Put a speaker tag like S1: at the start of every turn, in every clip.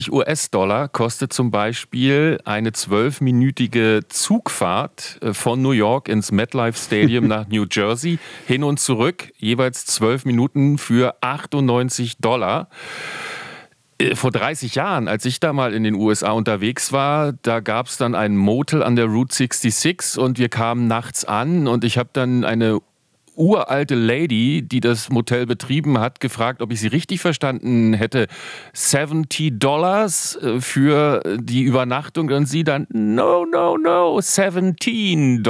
S1: US-Dollar kostet zum Beispiel eine 12-minütige Zugfahrt von New York ins MetLife Stadium nach New Jersey, hin und zurück, jeweils 12 Minuten für $98. Vor 30 Jahren, als ich da mal in den USA unterwegs war, da gab es dann ein Motel an der Route 66 und wir kamen nachts an und ich habe dann eine uralte Lady, die das Motel betrieben hat, gefragt, ob ich sie richtig verstanden hätte. $70 für die Übernachtung und sie dann, no, $17.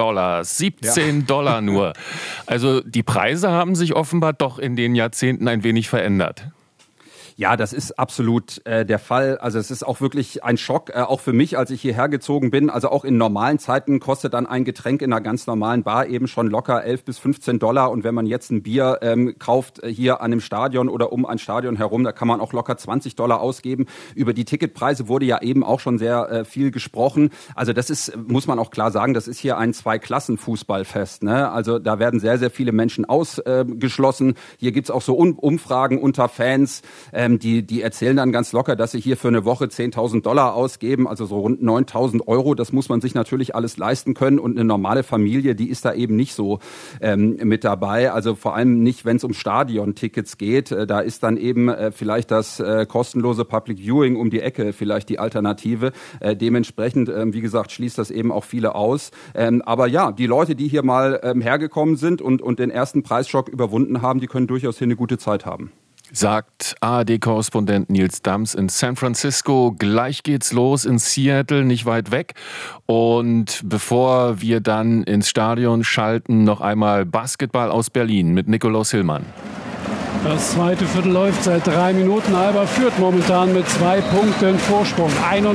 S1: $17 nur. Also die Preise haben sich offenbar doch in den Jahrzehnten ein wenig verändert.
S2: Ja, das ist absolut der Fall. Also es ist auch wirklich ein Schock, auch für mich, als ich hierher gezogen bin. Also auch in normalen Zeiten kostet dann ein Getränk in einer ganz normalen Bar eben schon locker $11 bis $15. Und wenn man jetzt ein Bier kauft hier an einem Stadion oder um ein Stadion herum, da kann man auch locker $20 ausgeben. Über die Ticketpreise wurde ja eben auch schon sehr viel gesprochen. Also das ist, muss man auch klar sagen, das ist hier ein Zwei-Klassen-Fußballfest, ne? Also da werden sehr, sehr viele Menschen ausgeschlossen. Hier gibt's auch so Umfragen unter Fans. Die erzählen dann ganz locker, dass sie hier für eine Woche $10.000 ausgeben, also so rund 9.000 Euro. Das muss man sich natürlich alles leisten können und eine normale Familie, die ist da eben nicht so mit dabei. Also vor allem nicht, wenn es um Stadion-Tickets geht. Da ist dann eben vielleicht das kostenlose Public Viewing um die Ecke vielleicht die Alternative. Dementsprechend, wie gesagt, schließt das eben auch viele aus. Aber ja, die Leute, die hier mal hergekommen sind und den ersten Preisschock überwunden haben, die können durchaus hier eine gute Zeit haben.
S1: Sagt ARD-Korrespondent Nils Dams in San Francisco. Gleich geht's los in Seattle, nicht weit weg. Und bevor wir dann ins Stadion schalten, noch einmal Basketball aus Berlin mit Nikolaus Hillmann.
S3: Das zweite Viertel läuft seit 3 Minuten. Alba führt momentan mit 2 Punkten Vorsprung.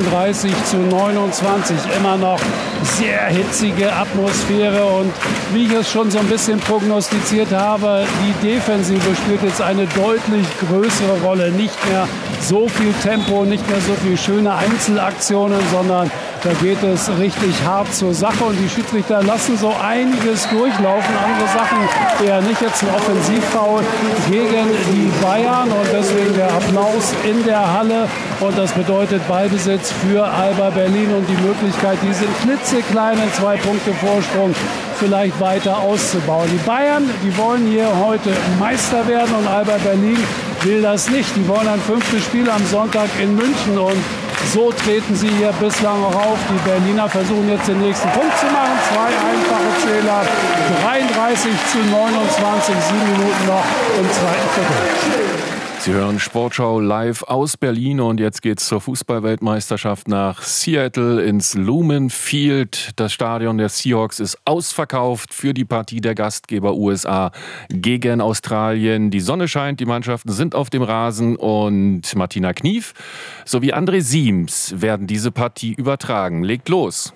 S3: 31-29. Immer noch sehr hitzige Atmosphäre. Und wie ich es schon so ein bisschen prognostiziert habe, die Defensive spielt jetzt eine deutlich größere Rolle. Nicht mehr so viel Tempo, nicht mehr so viel schöne Einzelaktionen, sondern da geht es richtig hart zur Sache. Und die Schiedsrichter lassen so einiges durchlaufen. Andere Sachen eher nicht. Jetzt ein Offensivfoul gegen die Bayern und deswegen der Applaus in der Halle. Und das bedeutet Ballbesitz für Alba Berlin und die Möglichkeit, diesen klitzekleinen 2 Punkte Vorsprung vielleicht weiter auszubauen. Die Bayern, die wollen hier heute Meister werden und Alba Berlin will das nicht. Die wollen ein 5. Spiel am Sonntag in München und so treten sie hier bislang auch auf. Die Berliner versuchen jetzt den nächsten Punkt zu machen. 2 einfache Zähler. 33-29, 7 Minuten noch im zweiten Viertel.
S1: Sie hören Sportschau live aus Berlin und jetzt geht's zur Fußball-Weltmeisterschaft nach Seattle ins Lumen Field. Das Stadion der Seahawks ist ausverkauft für die Partie der Gastgeber USA gegen Australien. Die Sonne scheint, die Mannschaften sind auf dem Rasen und Martina Knief sowie André Siems werden diese Partie übertragen. Legt los!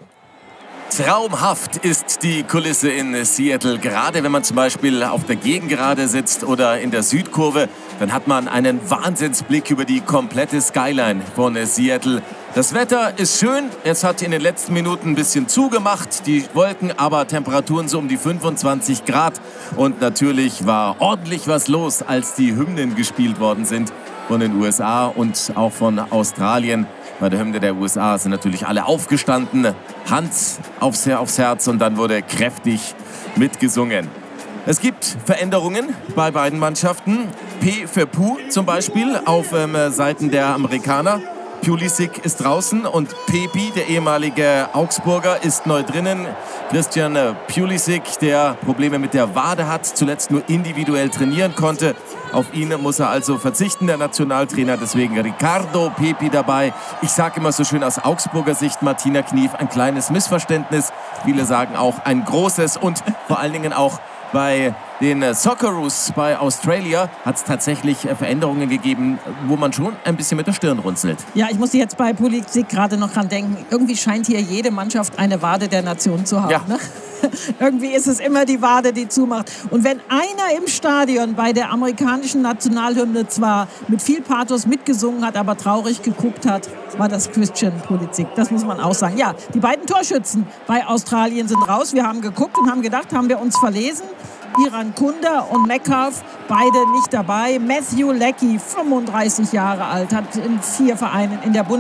S4: Traumhaft ist die Kulisse in Seattle. Gerade wenn man zum Beispiel auf der Gegengerade sitzt oder in der Südkurve, dann hat man einen Wahnsinnsblick über die komplette Skyline von Seattle. Das Wetter ist schön. Es hat in den letzten Minuten ein bisschen zugemacht. Die Wolken, aber Temperaturen so um die 25 Grad. Und natürlich war ordentlich was los, als die Hymnen gespielt worden sind von den USA und auch von Australien. Bei der Hymne der USA sind natürlich alle aufgestanden, Hand aufs Herz und dann wurde kräftig mitgesungen. Es gibt Veränderungen bei beiden Mannschaften. P für Puh zum Beispiel auf Seiten der Amerikaner. Pulisic ist draußen und Pepi, der ehemalige Augsburger, ist neu drinnen. Christian Pulisic, der Probleme mit der Wade hat, zuletzt nur individuell trainieren konnte. Auf ihn muss er also verzichten, der Nationaltrainer. Deswegen Ricardo Pepi dabei. Ich sage immer so schön aus Augsburger Sicht, Martina Knief, ein kleines Missverständnis. Viele sagen auch ein großes und vor allen Dingen auch bei den Socceroos bei Australia hat es tatsächlich Veränderungen gegeben, wo man schon ein bisschen mit der Stirn runzelt.
S5: Ja, ich musste jetzt bei Pulisic gerade noch dran denken. Irgendwie scheint hier jede Mannschaft eine Wade der Nation zu haben. Ja. Ne? Irgendwie ist es immer die Wade, die zumacht. Und wenn einer im Stadion bei der amerikanischen Nationalhymne zwar mit viel Pathos mitgesungen hat, aber traurig geguckt hat, war das Christian Pulisic. Das muss man auch sagen. Ja, die beiden Torschützen bei Australien sind raus. Wir haben geguckt und haben gedacht, haben wir uns verlesen. Iran Kunda und Metcalf, beide nicht dabei. Matthew Leckie, 35 Jahre alt, hat in 4 Vereinen in der Bundesliga